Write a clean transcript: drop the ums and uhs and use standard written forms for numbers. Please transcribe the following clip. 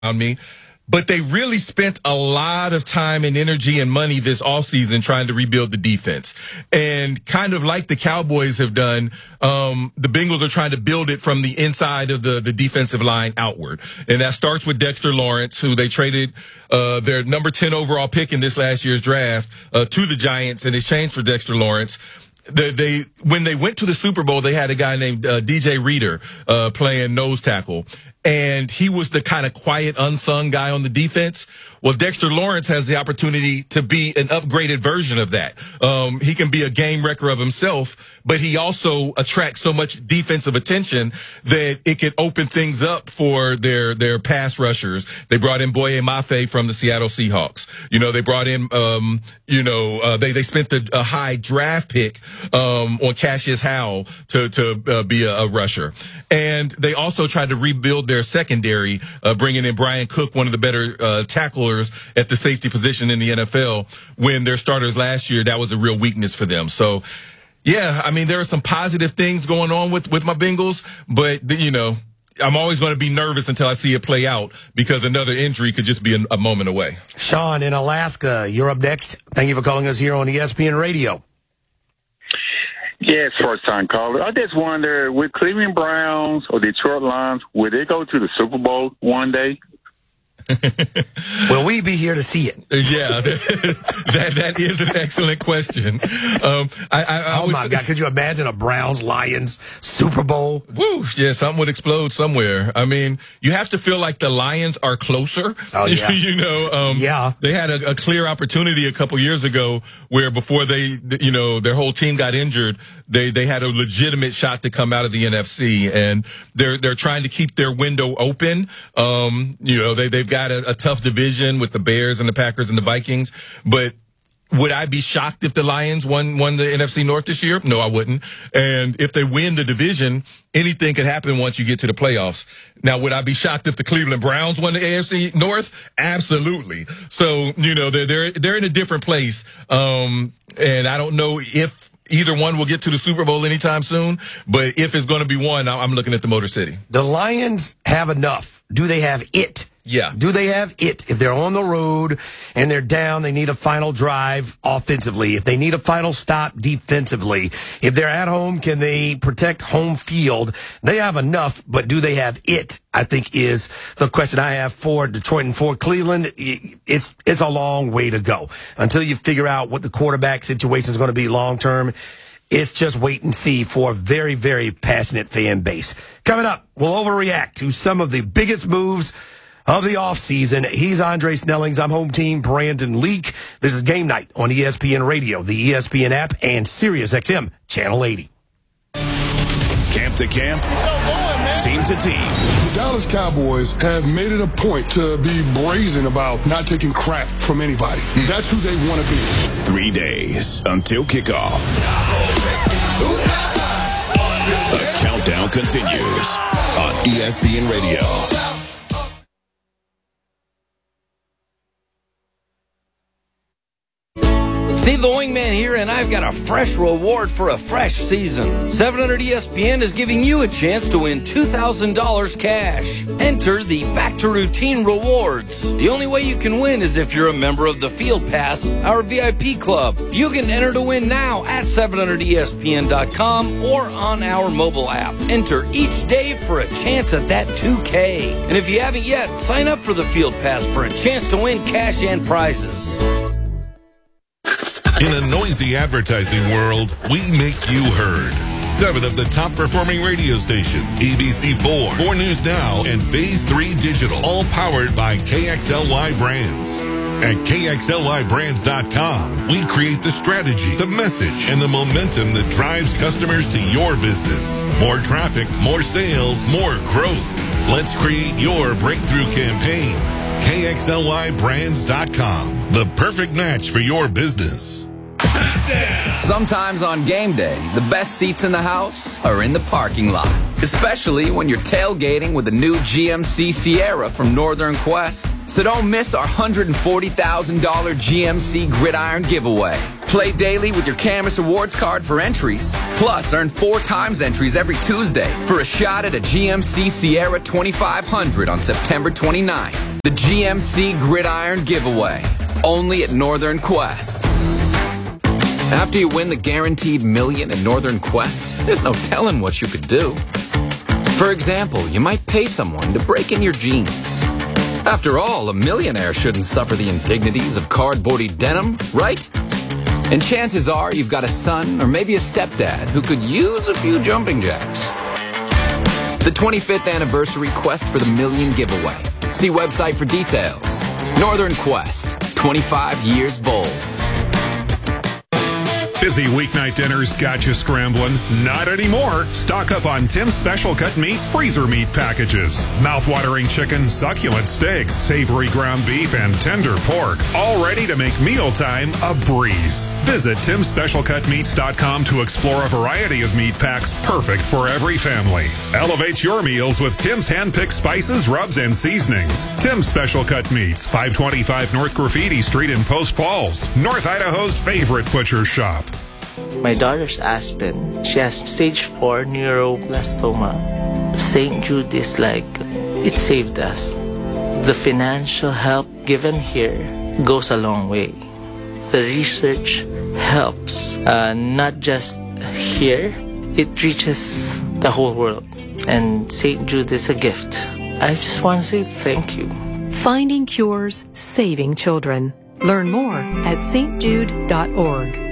on me. But they really spent a lot of time and energy and money this offseason trying to rebuild the defense. And kind of like the Cowboys have done, the Bengals are trying to build it from the inside of the defensive line outward. And that starts with Dexter Lawrence, who they traded their number 10 overall pick in this last year's draft to the Giants in exchange for Dexter Lawrence. When they went to the Super Bowl, they had a guy named DJ Reader playing nose tackle. And he was the kind of quiet, unsung guy on the defense. Well, Dexter Lawrence has the opportunity to be an upgraded version of that. He can be a game wrecker of himself, but he also attracts so much defensive attention that it can open things up for their pass rushers. They brought in Boye Mafe from the Seattle Seahawks. They brought in, they spent a high draft pick on Cassius Howell to be a rusher. And they also tried to rebuild their secondary, bringing in Brian Cook, one of the better tacklers at the safety position in the NFL. When their starters last year, that was a real weakness for them. So, yeah, I mean, there are some positive things going on with my Bengals, but, I'm always going to be nervous until I see it play out because another injury could just be a moment away. Sean in Alaska, you're up next. Thank you for calling us here on ESPN Radio. Yes, first time caller. I just wonder, with Cleveland Browns or Detroit Lions, will they go to the Super Bowl one day? Will we be here to see it? Yeah, that is an excellent question. Oh my God, could you imagine a Browns-Lions Super Bowl? Woo, yeah, something would explode somewhere. I mean, you have to feel like the Lions are closer. Oh, yeah. Yeah. They had a clear opportunity a couple years ago where before their whole team got injured, they had a legitimate shot to come out of the NFC, and they're trying to keep their window open. They've got a tough division with the Bears and the Packers and the Vikings, but would I be shocked if the Lions won the NFC North this year? No, I wouldn't. And if they win the division, anything could happen once you get to the playoffs. Now, would I be shocked if the Cleveland Browns won the AFC North? Absolutely. So, they're in a different place. And I don't know if either one will get to the Super Bowl anytime soon, but if it's going to be one, I'm looking at the Motor City. The Lions have enough. Do they have it? Yeah. Do they have it? If they're on the road and they're down, they need a final drive offensively. If they need a final stop defensively. If they're at home, can they protect home field? They have enough, but do they have it? I think is the question I have for Detroit and for Cleveland. It's a long way to go until you figure out what the quarterback situation is going to be long term. It's just wait and see for a very, very passionate fan base. Coming up, we'll overreact to some of the biggest moves of the offseason. He's Andre Snellings. I'm home team Brandon Leak. This is Game Night on ESPN Radio, the ESPN app, and SiriusXM Channel 80. Camp to camp, team to team. The Dallas Cowboys have made it a point to be brazen about not taking crap from anybody. That's who they want to be. 3 days until kickoff. The countdown continues on ESPN Radio. Steve the Wingman here, and I've got a fresh reward for a fresh season. 700 ESPN is giving you a chance to win $2,000 cash. Enter the Back to Routine rewards. The only way you can win is if you're a member of the Field Pass, our VIP club. You can enter to win now at 700ESPN.com or on our mobile app. Enter each day for a chance at that $2K. And if you haven't yet, sign up for the Field Pass for a chance to win cash and prizes. In a noisy advertising world, we make you heard. 7 of the top performing radio stations, ABC4, 4 News Now, and Phase 3 Digital, all powered by KXLY Brands. At KXLYBrands.com, we create the strategy, the message, and the momentum that drives customers to your business. More traffic, more sales, more growth. Let's create your breakthrough campaign. KXLYBrands.com, the perfect match for your business. Sometimes on game day, the best seats in the house are in the parking lot. especially when you're tailgating with the new GMC Sierra from Northern Quest. So don't miss our $140,000 GMC Gridiron giveaway. Play daily with your Camus Rewards card for entries. Plus, earn 4 times entries every Tuesday for a shot at a GMC Sierra 2500 on September 29th. The GMC Gridiron giveaway. Only at Northern Quest. After you win the guaranteed million at Northern Quest, there's no telling what you could do. For example, you might pay someone to break in your jeans. After all, a millionaire shouldn't suffer the indignities of cardboardy denim, right? And chances are you've got a son or maybe a stepdad who could use a few jumping jacks. The 25th anniversary Quest for the Million giveaway. See website for details. Northern Quest, 25 years bold. Busy weeknight dinners got you scrambling? Not anymore. Stock up on Tim's Special Cut Meats freezer meat packages. Mouth-watering chicken, succulent steaks, savory ground beef, and tender pork. All ready to make mealtime a breeze. Visit Tim'sSpecialCutMeats.com to explore a variety of meat packs perfect for every family. Elevate your meals with Tim's hand-picked spices, rubs, and seasonings. Tim's Special Cut Meats, 525 North Graffiti Street in Post Falls, North Idaho's favorite butcher shop. My daughter's Aspen. She has stage 4 neuroblastoma. St. Jude is like, it saved us. The financial help given here goes a long way. The research helps, not just here, it reaches the whole world. And St. Jude is a gift. I just want to say thank you. Finding cures, saving children. Learn more at stjude.org.